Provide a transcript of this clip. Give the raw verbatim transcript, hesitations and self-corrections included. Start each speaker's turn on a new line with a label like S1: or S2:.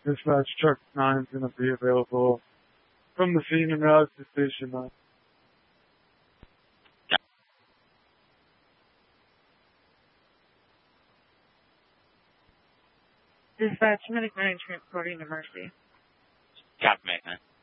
S1: Dispatch Truck nine is going to be available from the scene and route to Station nine.
S2: Dispatch, Medic nine transporting to Mercy.
S3: Copy, Medic nine.